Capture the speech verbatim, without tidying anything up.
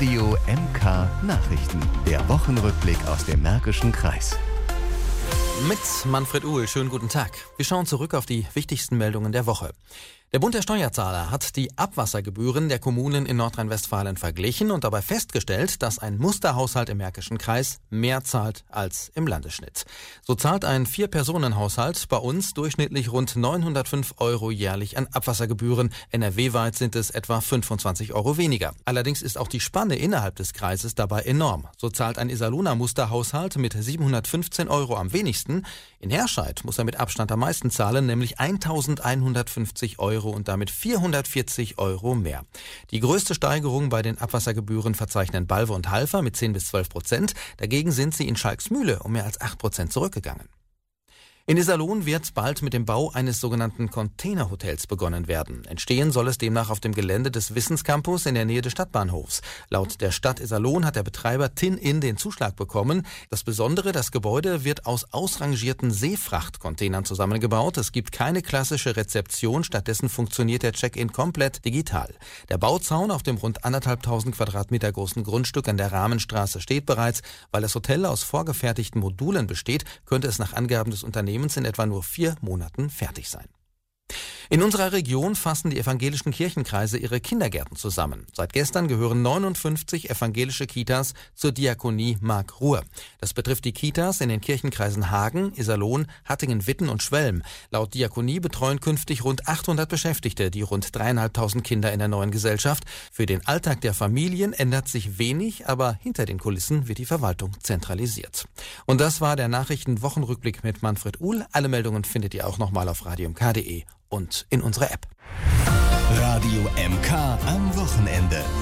Radio M K Nachrichten. Der Wochenrückblick aus dem Märkischen Kreis. Mit Manfred Uhl, schönen guten Tag. Wir schauen zurück auf die wichtigsten Meldungen der Woche. Der Bund der Steuerzahler hat die Abwassergebühren der Kommunen in Nordrhein-Westfalen verglichen und dabei festgestellt, dass ein Musterhaushalt im Märkischen Kreis mehr zahlt als im Landesschnitt. So zahlt ein Vier-Personen-Haushalt bei uns durchschnittlich rund neunhundertfünf Euro jährlich an Abwassergebühren. N R W-weit sind es etwa fünfundzwanzig Euro weniger. Allerdings ist auch die Spanne innerhalb des Kreises dabei enorm. So zahlt ein Iserlohner Musterhaushalt mit siebenhundertfünfzehn Euro am wenigsten. In Herscheid muss er mit Abstand am meisten zahlen, nämlich eintausendeinhundertfünfzig Euro und damit vierhundertvierzig Euro mehr. Die größte Steigerung bei den Abwassergebühren verzeichnen Balve und Halver mit zehn bis zwölf Prozent. Dagegen sind sie in Schalksmühle um mehr als acht Prozent zurückgegangen. In Iserlohn wird bald mit dem Bau eines sogenannten Containerhotels begonnen werden. Entstehen soll es demnach auf dem Gelände des Wissenscampus in der Nähe des Stadtbahnhofs. Laut der Stadt Iserlohn hat der Betreiber Tin-In den Zuschlag bekommen. Das Besondere, das Gebäude wird aus ausrangierten Seefrachtcontainern zusammengebaut. Es gibt keine klassische Rezeption, stattdessen funktioniert der Check-in komplett digital. Der Bauzaun auf dem rund anderthalbtausend Quadratmeter großen Grundstück an der Rahmenstraße steht bereits. Weil das Hotel aus vorgefertigten Modulen besteht, könnte es nach Angaben des Unternehmens in etwa nur vier Monaten fertig sein. In unserer Region fassen die evangelischen Kirchenkreise ihre Kindergärten zusammen. Seit gestern gehören neunundfünfzig evangelische Kitas zur Diakonie Mark-Ruhr. Das betrifft die Kitas in den Kirchenkreisen Hagen, Iserlohn, Hattingen, Witten und Schwelm. Laut Diakonie betreuen künftig rund achthundert Beschäftigte die rund dreieinhalbtausend Kinder in der neuen Gesellschaft. Für den Alltag der Familien ändert sich wenig, aber hinter den Kulissen wird die Verwaltung zentralisiert. Und das war der Nachrichtenwochenrückblick mit Manfred Uhl. Alle Meldungen findet ihr auch nochmal auf radio m k punkt d e und in unserer App. Radio M K am Wochenende.